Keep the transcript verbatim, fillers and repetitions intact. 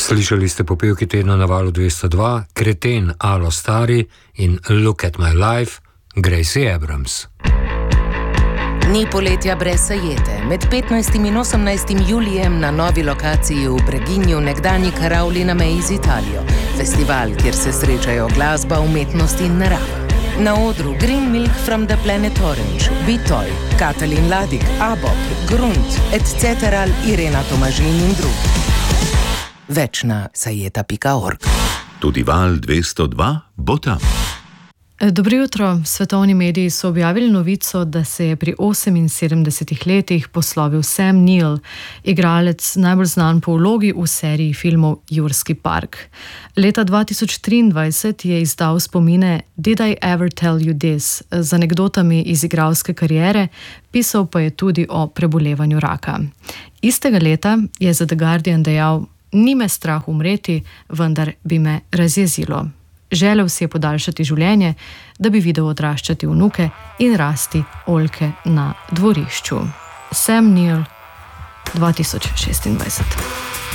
Slišali ste popevki tedna na valu dvesto dva, Kreten Alo Stari in Look at My Life, Gracie Abrams. Ni poletja brez sajete. Med petnajstim in osemnajstim julijem na novi lokaciji v Breginju, nekdanji Karavli na meji z Italijo. Festival, kjer se srečajo glasba, umetnost in narava. Na odru Green Milk from the Planet Orange, Bitoy, Katalin Ladik, Abop, Grunt, et cetera, Irena Tomažin in drugi. Več na sajeta pika org. Tudi val dvesto dva bo tam. Dobro jutro. Svetovni mediji so objavili novico, da se je pri oseminsedemdesetih letih poslovil Sam Neill, igralec najbolj znan po vlogi v seriji filmov Jurski park. Leta dva tisoč triindvajset je izdal spomine Did I Ever Tell You This z anekdotami iz igralske kariere, pisal pa je tudi o prebolevanju raka. Istega leta je za The Guardian dejal: Ni me strah umreti, vendar bi me razjezilo. Želel si je podaljšati življenje, da bi videl odraščati vnuke in rasti oljke na dvorišču. Sam Neill, dva tisoč šestindvajset.